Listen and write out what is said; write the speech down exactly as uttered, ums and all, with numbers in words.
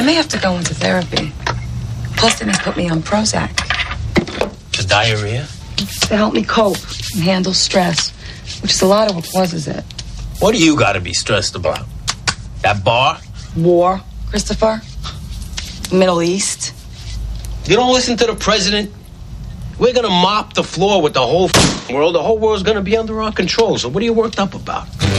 I may have to go into therapy. Plus, they put me on Prozac. The diarrhea? To help me cope and handle stress, which is a lot of what causes it. What do you got to be stressed about? That bar? War, Christopher. Middle East. You don't listen to the president? We're going to mop the floor with the whole world. The whole world's going to be under our control. So what are you worked up about?